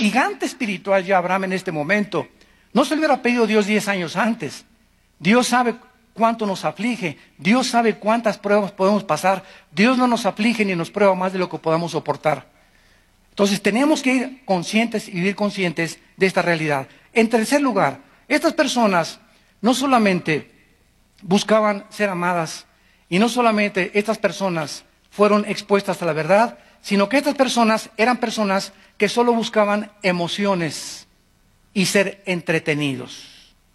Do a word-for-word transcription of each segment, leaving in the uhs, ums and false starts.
gigante espiritual ya Abraham en este momento. No se le hubiera pedido a Dios diez años antes. Dios sabe cuánto nos aflige. Dios sabe cuántas pruebas podemos pasar. Dios no nos aflige ni nos prueba más de lo que podamos soportar. Entonces tenemos que ir conscientes y vivir conscientes de esta realidad. En tercer lugar, estas personas no solamente buscaban ser amadas y no solamente estas personas fueron expuestas a la verdad, sino que estas personas eran personas que solo buscaban emociones y ser entretenidos.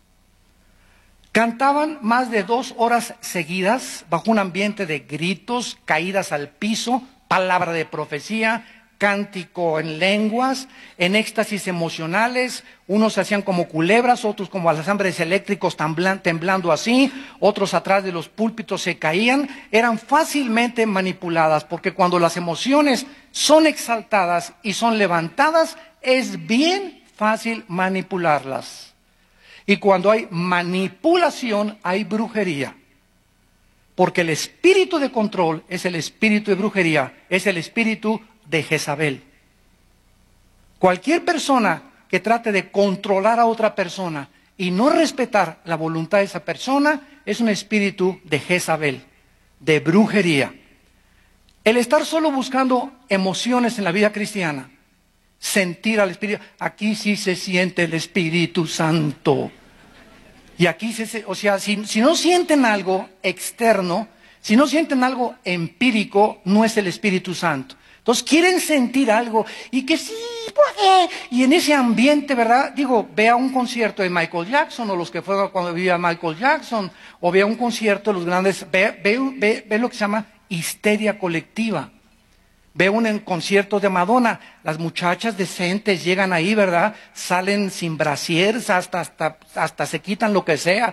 Cantaban más de dos horas seguidas bajo un ambiente de gritos, caídas al piso, palabra de profecía, cántico en lenguas, en éxtasis emocionales. Unos se hacían como culebras, otros como alambres eléctricos temblando así, otros atrás de los púlpitos se caían. Eran fácilmente manipuladas, porque cuando las emociones son exaltadas y son levantadas, es bien fácil manipularlas. Y cuando hay manipulación, hay brujería. Porque el espíritu de control es el espíritu de brujería, es el espíritu de Jezabel. Cualquier persona que trate de controlar a otra persona y no respetar la voluntad de esa persona es un espíritu de Jezabel, de brujería. El estar solo buscando emociones en la vida cristiana, sentir al Espíritu, aquí sí se siente el Espíritu Santo. Y aquí, se, o sea, si, si no sienten algo externo, si no sienten algo empírico, no es el Espíritu Santo. Entonces quieren sentir algo y que sí, ¿por qué? Y en ese ambiente, ¿verdad? Digo, vea un concierto de Michael Jackson o los que fueron cuando vivía Michael Jackson, o vea un concierto de los grandes, ve, ve, ve, ve lo que se llama histeria colectiva. Ve un concierto de Madonna, las muchachas decentes llegan ahí, ¿verdad? Salen sin brasieres, hasta, hasta, hasta se quitan lo que sea.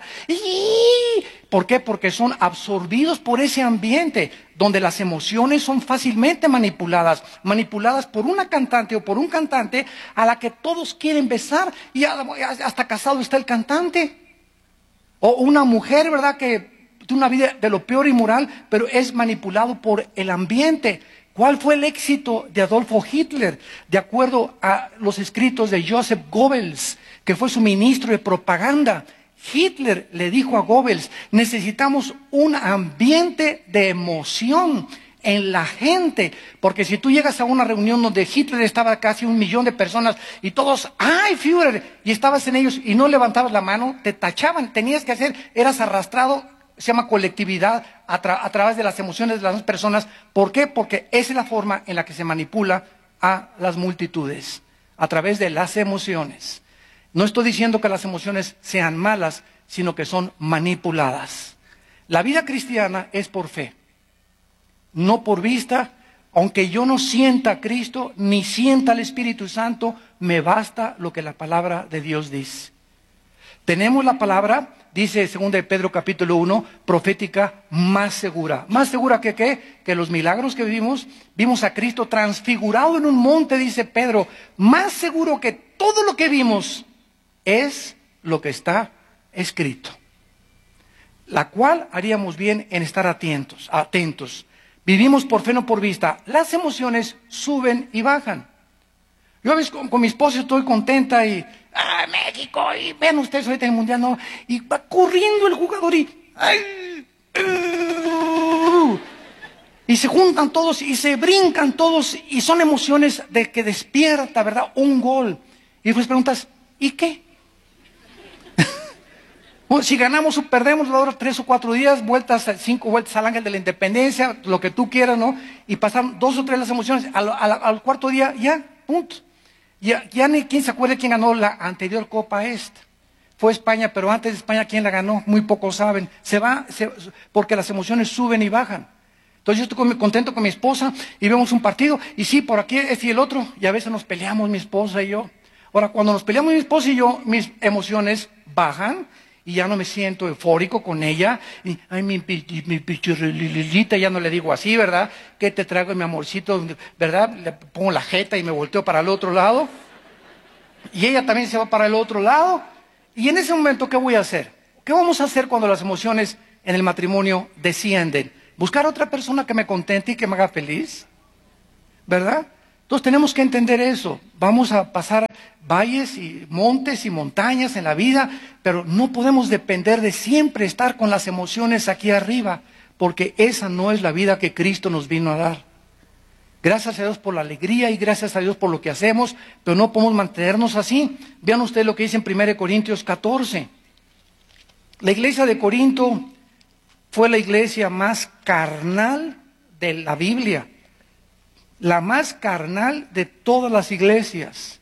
¿Y por qué? Porque son absorbidos por ese ambiente, donde las emociones son fácilmente manipuladas, manipuladas por una cantante o por un cantante a la que todos quieren besar y hasta casado está el cantante. O una mujer, ¿verdad? Que tiene una vida de lo peor inmoral, pero es manipulado por el ambiente. ¿Cuál fue el éxito de Adolfo Hitler? De acuerdo a los escritos de Joseph Goebbels, que fue su ministro de propaganda, Hitler le dijo a Goebbels, necesitamos un ambiente de emoción en la gente, porque si tú llegas a una reunión donde Hitler estaba casi un millón de personas y todos, ¡ay, Führer! Y estabas en ellos y no levantabas la mano, te tachaban, tenías que hacer, eras arrastrado, se llama colectividad, a, tra a través de las emociones de las personas. ¿Por qué? Porque esa es la forma en la que se manipula a las multitudes, a través de las emociones. No estoy diciendo que las emociones sean malas, sino que son manipuladas. La vida cristiana es por fe, no por vista. Aunque yo no sienta a Cristo, ni sienta al Espíritu Santo, me basta lo que la palabra de Dios dice. Tenemos la palabra, dice segunda de Pedro capítulo uno, profética más segura. ¿Más segura que qué? Que los milagros que vivimos. Vimos a Cristo transfigurado en un monte, dice Pedro. Más seguro que todo lo que vimos es lo que está escrito. La cual haríamos bien en estar atentos, atentos. Vivimos por fe, no por vista. Las emociones suben y bajan. Yo a veces con, con mi esposa estoy contenta y ¡ah, México! Y vean ustedes ahorita en el Mundial, ¿no? Y va corriendo el jugador y ¡ay! Uh, y se juntan todos y se brincan todos y son emociones de que despierta, ¿verdad? Un gol. Y después preguntas, ¿y qué? Bueno, si ganamos o perdemos, va a durar tres o cuatro días, vueltas, cinco vueltas al ángel de la independencia, lo que tú quieras, ¿no? Y pasaron dos o tres las emociones, al, al, al cuarto día, ya, punto. Ya, ya ni quién se acuerda quién ganó la anterior Copa esta. Fue España, pero antes de España, ¿quién la ganó? Muy pocos saben. Se va, se, porque las emociones suben y bajan. Entonces yo estoy contento con mi esposa y vemos un partido, y sí, por aquí este y el otro, y a veces nos peleamos mi esposa y yo. Ahora, cuando nos peleamos mi esposa y yo, mis emociones bajan, y ya no me siento eufórico con ella. Y, ay, mi, mi, mi pichurrilita, ya no le digo así, ¿verdad? ¿Qué te traigo, mi amorcito? ¿Verdad? Le pongo la jeta y me volteo para el otro lado. Y ella también se va para el otro lado. Y en ese momento, ¿qué voy a hacer? ¿Qué vamos a hacer cuando las emociones en el matrimonio descienden? ¿Buscar a otra persona que me contente y que me haga feliz? ¿Verdad? Entonces tenemos que entender eso. Vamos a pasar valles y montes y montañas en la vida, pero no podemos depender de siempre estar con las emociones aquí arriba, porque esa no es la vida que Cristo nos vino a dar. Gracias a Dios por la alegría y gracias a Dios por lo que hacemos, pero no podemos mantenernos así. Vean ustedes lo que dice en primera Corintios catorce. La iglesia de Corinto fue la iglesia más carnal de la Biblia, la más carnal de todas las iglesias.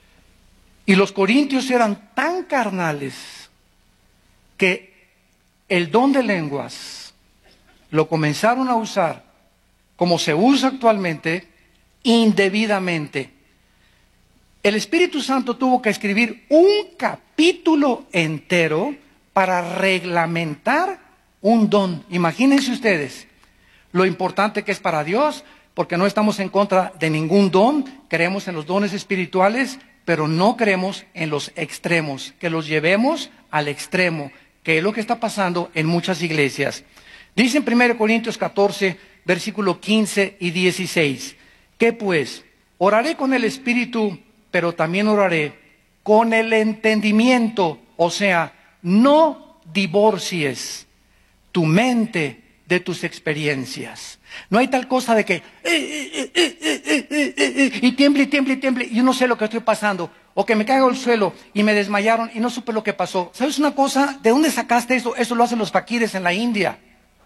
Y los corintios eran tan carnales que el don de lenguas lo comenzaron a usar como se usa actualmente, indebidamente. El Espíritu Santo tuvo que escribir un capítulo entero para reglamentar un don. Imagínense ustedes lo importante que es para Dios, porque no estamos en contra de ningún don, creemos en los dones espirituales, pero no creemos en los extremos, que los llevemos al extremo, que es lo que está pasando en muchas iglesias. Dice en primera Corintios catorce, versículo quince y dieciséis, ¿qué pues? Oraré con el Espíritu, pero también oraré con el entendimiento, o sea, no divorcies tu mente de tus experiencias. No hay tal cosa de que, eh, eh, eh, eh, eh, eh, eh, y tiemble, y tiemble, y tiemble, y yo no sé lo que estoy pasando, o que me caigo al suelo y me desmayaron y no supe lo que pasó. ¿Sabes una cosa? ¿De dónde sacaste eso? Eso lo hacen los faquires en la India.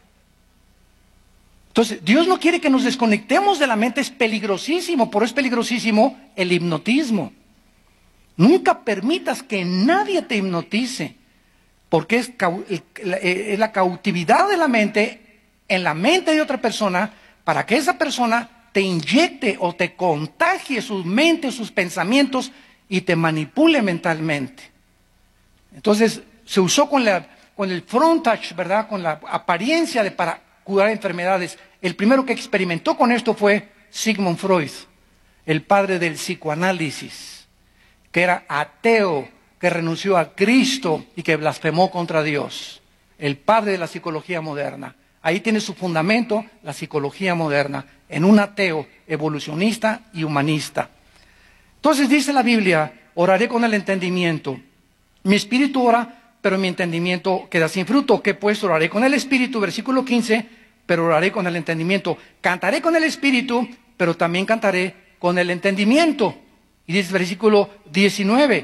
Entonces, Dios no quiere que nos desconectemos de la mente, es peligrosísimo, por eso es peligrosísimo el hipnotismo. Nunca permitas que nadie te hipnotice, porque es, es la cautividad de la mente en la mente de otra persona, para que esa persona te inyecte o te contagie sus mentes, sus pensamientos y te manipule mentalmente. Entonces, se usó con, la, con el frontage, ¿verdad? Con la apariencia de para curar enfermedades. El primero que experimentó con esto fue Sigmund Freud, el padre del psicoanálisis, que era ateo, que renunció a Cristo y que blasfemó contra Dios. El padre de la psicología moderna. Ahí tiene su fundamento la psicología moderna, en un ateo evolucionista y humanista. Entonces dice la Biblia, oraré con el entendimiento. Mi espíritu ora, pero mi entendimiento queda sin fruto. ¿Qué pues? Oraré con el espíritu, versículo quince, pero oraré con el entendimiento. Cantaré con el espíritu, pero también cantaré con el entendimiento. Y dice el versículo diecinueve.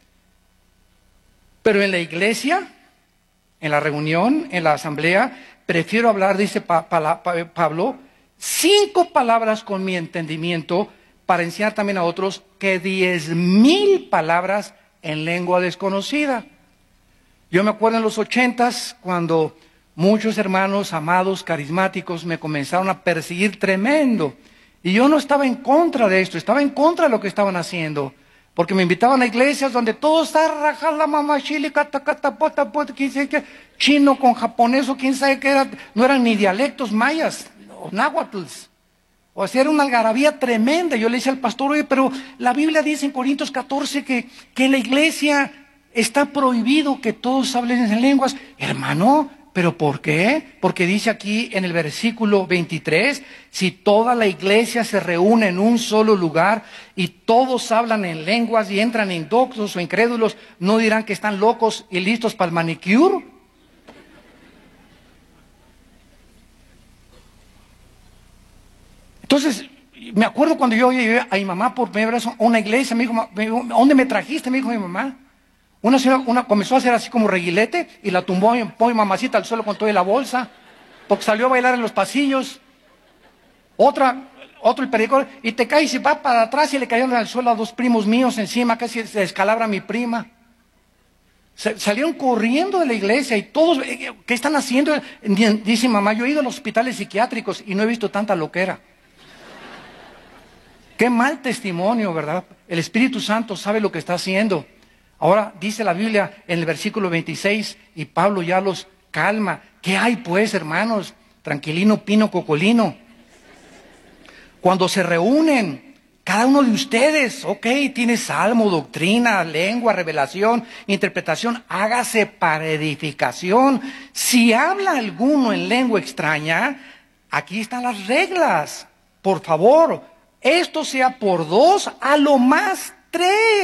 Pero en la iglesia, en la reunión, en la asamblea, prefiero hablar, dice Pablo, cinco palabras con mi entendimiento para enseñar también a otros que diez mil palabras en lengua desconocida. Yo me acuerdo en los ochentas cuando muchos hermanos amados, carismáticos, me comenzaron a perseguir tremendo. Y yo no estaba en contra de esto, estaba en contra de lo que estaban haciendo. Porque me invitaban a iglesias donde todo está rajada, mamá, chile, cata, cata, pota, pota, quién sabe qué, chino con japonés o quién sabe qué era, no eran ni dialectos mayas o náhuatls. O sea, era una algarabía tremenda. Yo le decía al pastor, oye, pero la Biblia dice en Corintios catorce que, que en la iglesia está prohibido que todos hablen en lenguas. Hermano, ¿pero por qué? Porque dice aquí en el versículo veintitrés, si toda la iglesia se reúne en un solo lugar y todos hablan en lenguas y entran indoctos o incrédulos, ¿no dirán que están locos y listos para el manicure? Entonces, me acuerdo cuando yo llegué a mi mamá por primera vez a una iglesia, me dijo, ¿dónde me trajiste? Me dijo mi mamá. Una señora una, comenzó a hacer así como reguilete y la tumbó y mi mamacita al suelo con toda la bolsa, porque salió a bailar en los pasillos. Otra, otro el periódico, y te caes y va para atrás y le cayeron al suelo a dos primos míos encima, casi se descalabra mi prima. Se, salieron corriendo de la iglesia y todos, ¿qué están haciendo? Dice mamá, yo he ido a los hospitales psiquiátricos y no he visto tanta loquera. Qué mal testimonio, ¿verdad? El Espíritu Santo sabe lo que está haciendo. Ahora dice la Biblia en el versículo veintiséis, y Pablo ya los calma. ¿Qué hay pues, hermanos? Tranquilino, pino, cocolino. Cuando se reúnen, cada uno de ustedes, ok, tiene salmo, doctrina, lengua, revelación, interpretación, hágase para edificación. Si habla alguno en lengua extraña, aquí están las reglas. Por favor, esto sea por dos, a lo más tres.